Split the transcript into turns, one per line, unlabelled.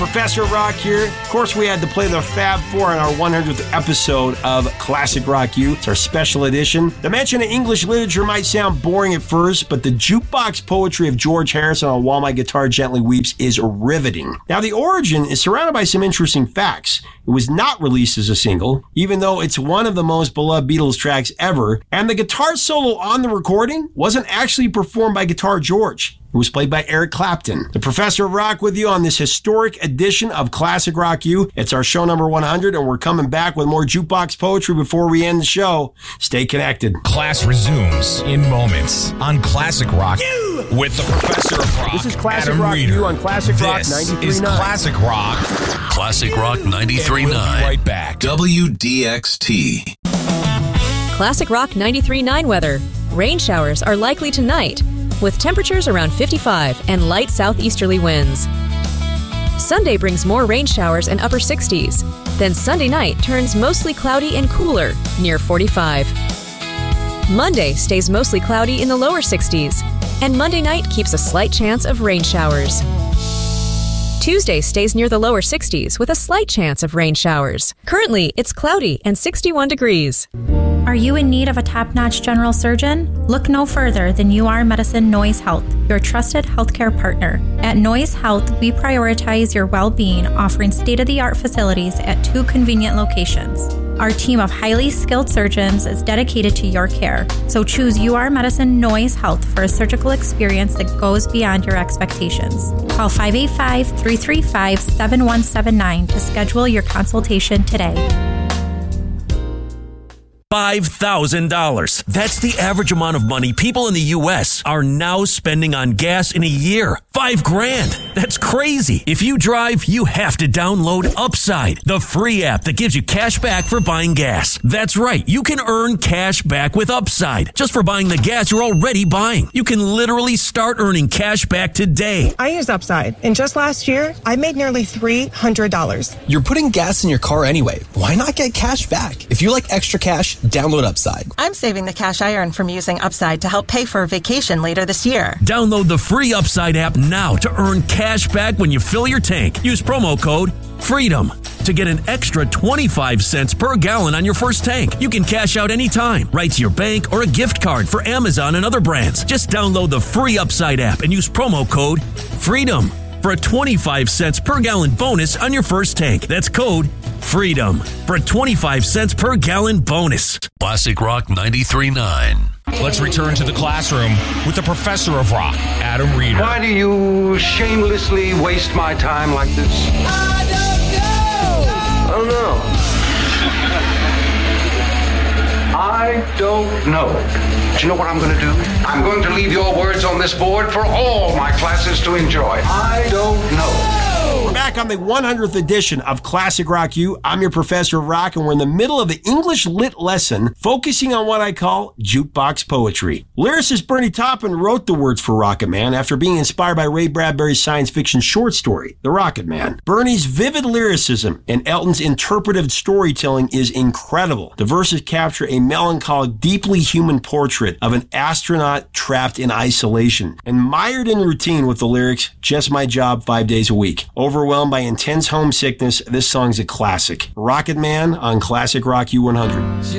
Professor Rock here. Of course, we had to play the Fab Four on our 100th episode of Classic Rock U. It's our special edition. The mention of English literature might sound boring at first, but the jukebox poetry of George Harrison on While My Guitar Gently Weeps is riveting. Now, the origin is surrounded by some interesting facts. It was not released as a single, even though it's one of the most beloved Beatles tracks ever, and the guitar solo on the recording wasn't actually performed by Guitar George. It was played by Eric Clapton. The Professor of Rock with you on this historic edition of Classic Rock U. It's our show number 100, and we're coming back with more jukebox poetry before we end the show. Stay connected.
Class resumes in moments on Classic Rock U with the Professor of Rock.
This is Classic
Adam
Rock
Reeder.
U on Classic Rock 93.9.
This is Classic Rock.
Classic Rock 93.9.
We'll be right back.
WDXT.
Classic Rock 93.9 weather. Rain showers are likely tonight, with temperatures around 55 and light southeasterly winds. Sunday brings more rain showers and upper 60s. Then Sunday night turns mostly cloudy and cooler, near 45. Monday stays mostly cloudy in the lower 60s, and Monday night keeps a slight chance of rain showers. Tuesday stays near the lower 60s with a slight chance of rain showers. Currently, it's cloudy and 61 degrees.
Are you in need of a top-notch general surgeon? Look no further than UR Medicine Noise Health, your trusted healthcare partner. At Noise Health, we prioritize your well-being, offering state-of-the-art facilities at 2 convenient locations. Our team of highly skilled surgeons is dedicated to your care, so choose UR Medicine Noise Health for a surgical experience that goes beyond your expectations. Call 585-335-7179 to schedule your consultation today.
$5,000. That's the average amount of money people in the U.S. are now spending on gas in a year. $5,000. That's crazy. If you drive, you have to download Upside, the free app that gives you cash back for buying gas. That's right. You can earn cash back with Upside just for buying the gas you're already buying. You can literally start earning cash back today.
I use Upside, and just last year, I made nearly $300.
You're putting gas in your car anyway. Why not get cash back? If you like extra cash, download Upside.
I'm saving the cash I earn from using Upside to help pay for a vacation later this year.
Download the free Upside app now to earn cash back when you fill your tank. Use promo code FREEDOM to get an extra 25 cents per gallon on your first tank. You can cash out anytime, right to your bank or a gift card for Amazon and other brands. Just download the free Upside app and use promo code FREEDOM for a 25 cents per gallon bonus on your first tank. That's code FREEDOM for a 25 cents per gallon bonus.
Classic Rock 93.9.
Let's return to the classroom with the Professor of Rock, Adam Reeder.
Why do you shamelessly waste my time like this?
I don't know.
Oh, no. I don't know. Do you know what I'm going to do? I'm going to leave your words on this board for all my classes to enjoy. I don't know.
We're back on the 100th edition of Classic Rock U. I'm your Professor of Rock, and we're in the middle of the English Lit lesson, focusing on what I call jukebox poetry. Lyricist Bernie Taupin wrote the words for Rocket Man after being inspired by Ray Bradbury's science fiction short story, The Rocket Man. Bernie's vivid lyricism and Elton's interpretive storytelling is incredible. The verses capture a melancholic, deeply human portrait of an astronaut trapped in isolation and mired in routine with the lyrics, "Just my job 5 days a week." Overwhelmed by intense homesickness, this song's a classic. Rocket Man on Classic Rock U100.
She